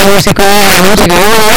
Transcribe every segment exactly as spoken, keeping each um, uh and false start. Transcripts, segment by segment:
músico, músico,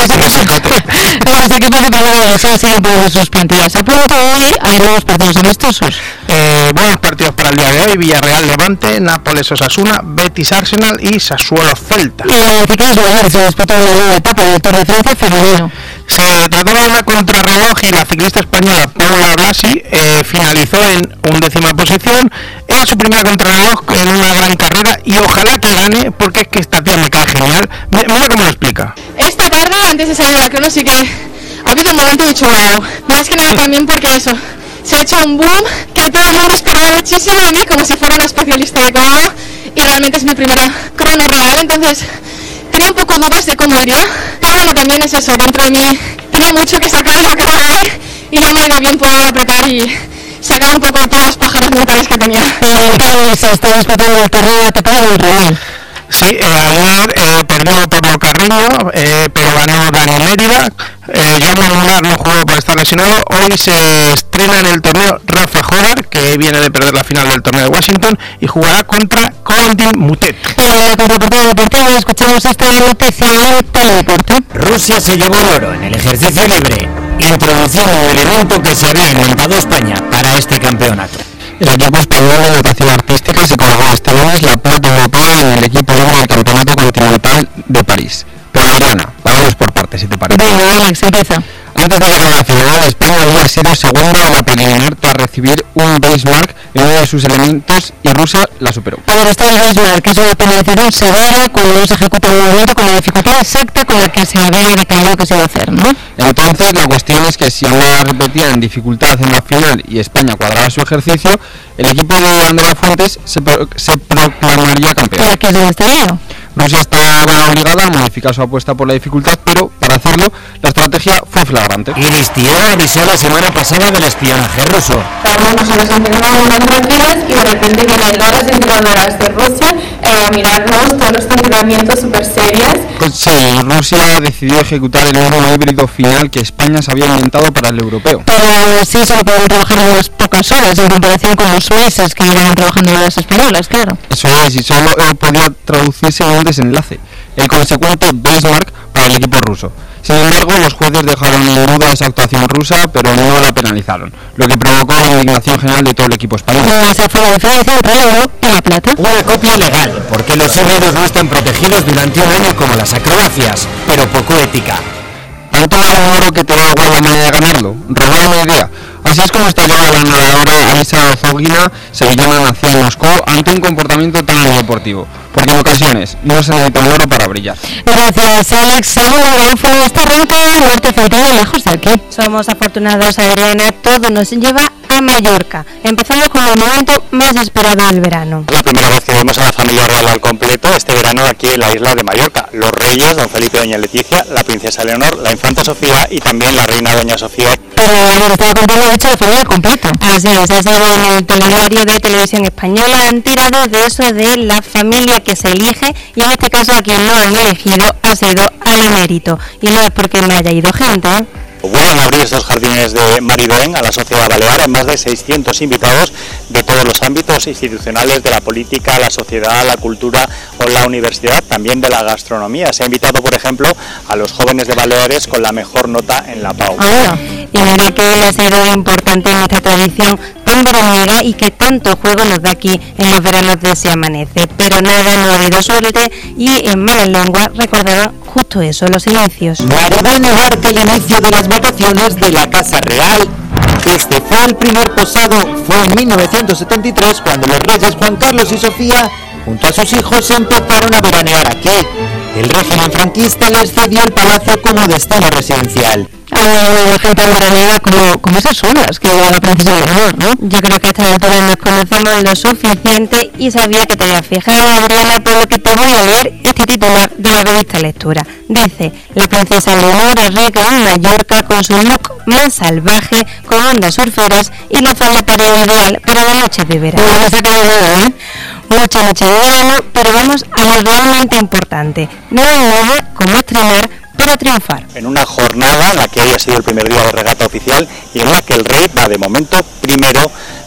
los equipos de primera división siguen por sus plantillas. A punto hoy hay nuevos partidos amistosos. Eh, buenos partidos para el día de hoy: Villarreal Levante, Nápoles Osasuna, Betis Arsenal y Sassuolo Celta. Y el ciclismo se disputó la nueva etapa del Tour de Francia femenino. Se trató de una contrarreloj y la ciclista española Paula Blasi eh, finalizó en undécima posición. Era su primera contrarreloj en una gran carrera y ojalá que gane, porque es que esta tía me cae genial. Mira cómo lo explica. Esta tarde, antes de salir a la crono, sí que ha habido un momento de dicho wow. Más que nada también porque eso, se ha hecho un boom que todo el mundo esperaba muchísimo de mí, como si fuera una especialista de crono, y realmente es mi primera crono real, entonces tenía un poco dudas de cómo iría, pero bueno, también es eso, dentro de mí tenía mucho que sacar lo que va hoy, y ya me ha ido bien poder apretar y sacar un poco todas las pájaras mentales que tenía. Eh, se está disputando el torneo de etapa del Real. Sí, eh, ayer eh, perdió Pablo Carreño, eh, pero ganó Dani Mérida. Eh, Jaume Munar no jugó por estar lesionado. Hoy se estrena en el torneo Rafa Jogar, que viene de perder la final del torneo de Washington, y jugará contra Corentin Moutet. En la contraportada deportiva escuchamos esta noticia en Teledeporte. Rusia se llevó el oro en el ejercicio libre, introduciendo el elemento que se había inventado España para este campeonato. El equipo español de educación artística se colgó este lunes la plata europea en el equipo libre del Campeonato Continental de París. Pero Adriana, vamos por partes, si te parece. Venga, Alex, empieza. Antes de llegar a la final, España había sido segunda en la preliminar tras recibir un benchmark en uno de sus elementos y Rusia la superó. A ver, este benchmark es una penalización severa cuando no se ejecuta el movimiento con la dificultad exacta con la que se había declarado que se iba a hacer, ¿no? Entonces, la cuestión es que si una repetía en dificultad en la final y España cuadraba su ejercicio, el equipo de Andrea Fuentes se, pro- se proclamaría campeón. ¿Y aquí es donde está yo? Rusia estaba obligada a modificar su apuesta por la dificultad, pero para hacerlo, la estrategia fue flagrante. Cristiana avisó la semana pasada del espionaje ruso. Estábamos en los entrenamientos más tranquilas y de repente vienen las entrenadoras de Rusia eh, a mirarnos todos los entrenamientos súper serias. Pues sí, Rusia decidió ejecutar el modo híbrido final que España se había inventado para el europeo. Pero sí, solo podemos trabajar en unas pocas horas en comparación con los meses que llevan trabajando las españolas, claro. Eso es, y solo eh, podía traducirse en un desenlace, el consecuente benchmark para el equipo ruso. Sin embargo, los jueces dejaron en duda esa actuación rusa, pero no la penalizaron, lo que provocó la indignación general de todo el equipo español. Esa fue la diferencia entre el oro y la plata. Una copia legal, porque los híbridos no están protegidos durante un año como las acrobacias, pero poco ética. ¿Tanto vale oro que te da igual la manera de ganarlo? Robar una idea. Así es como estallaba la nadadora Alisa Zogina, sevillana nacida en Moscú, ante un comportamiento tan deportivo. Porque en ocasiones no se necesita oro para brillar. Gracias, Alex. Según la gran fue esta ruta norte central lejos de aquí. Somos afortunados, Adriana. Todo nos lleva a Mallorca. Empezamos con el momento más esperado del verano. La primera vez que vemos a la familia real al completo este verano aquí en la isla de Mallorca. Los reyes, don Felipe y doña Leticia, la princesa Leonor, la infanta Sofía y también la reina doña Sofía. Pero bueno, estaba contando de hecho la familia completa. Así es, ha sido en el telediario de Televisión Española. Han tirado de eso de la familia que se elige, y en este caso a quien no han elegido ha sido al emérito. Y no es porque me haya ido gente, ¿eh? Vuelven a abrir estos jardines de Maridoén a la sociedad balear en más de seiscientos invitados de todos los ámbitos institucionales, de la política, la sociedad, la cultura o la universidad, también de la gastronomía. Se ha invitado, por ejemplo, a los jóvenes de Baleares con la mejor nota en la PAU. Ah, y mira que ha sido importante en esta tradición tan veraniega y que tanto juego nos da aquí en los veranos de Se Amanece. Pero nada, no ha habido suerte y en malas lenguas recordaba justo eso, los silencios. Maradona marca el inicio de las votaciones de la Casa Real. Este fue el primer posado, fue en mil novecientos setenta y tres cuando los reyes Juan Carlos y Sofía, junto a sus hijos, empezaron a veranear aquí. El régimen franquista les cedió el palacio como destino residencial. La gente veraniega como, como esas olas que lleva la princesa Leonor, ¿no? Yo creo que a esta altura nos conocemos lo suficiente y sabía que te había fijado, Adriana, por lo que te voy a leer este titular de la revista Lectura. Dice: la princesa Leonor arranca en Mallorca con su look más salvaje, con ondas surferas y la falda para ideal para las noches de verano. No se acaba de ver, ¿eh? Mucha noche de verano, pero vamos a lo realmente importante. No hay nada como estrenar para triunfar. En una jornada en la que hoy ha sido el primer día de regata oficial y en la que el rey va de momento primero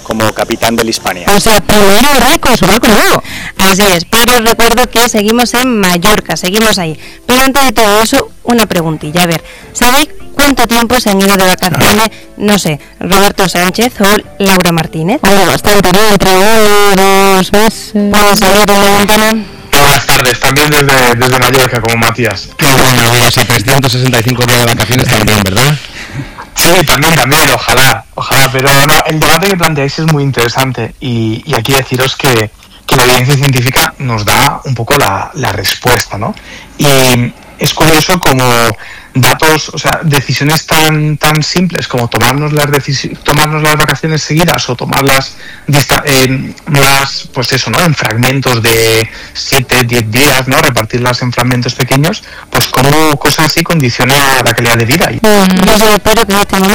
como capitán del Hispania. O sea, primero rico, su barco nuevo. Así es, pero recuerdo que seguimos en Mallorca, seguimos ahí. Pero antes de todo eso, una preguntilla. A ver, ¿sabéis cuánto tiempo se han ido de vacaciones, no sé, Roberto Sánchez o Laura Martínez? Bueno, bastante, ¿no? Entre dos meses. ¿Puedo salir de la ventana? Buenas tardes, también desde, desde Mallorca, como Matías. Qué bueno, o sea, trescientos sesenta y cinco días de vacaciones también, ¿verdad? Sí, también, también, ojalá, ojalá, pero no, el debate que planteáis es muy interesante y, y aquí deciros que, que la evidencia científica nos da un poco la, la respuesta, ¿no? Y es curioso como datos, o sea, decisiones tan tan simples como tomarnos las decisi- tomarnos las vacaciones seguidas o tomarlas dista- eh, más, pues eso, ¿no? En fragmentos de siete, diez días, ¿no? Repartirlas en fragmentos pequeños, pues como cosas así condicionan la calidad de vida. Yo solo espero que en este momento